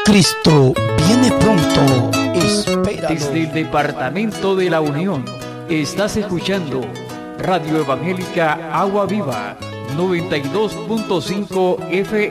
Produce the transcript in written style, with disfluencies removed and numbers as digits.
Cristo viene pronto, espéralo. Desde el Departamento de la Unión, estás escuchando Radio Evangélica Agua Viva, 92.5 FM.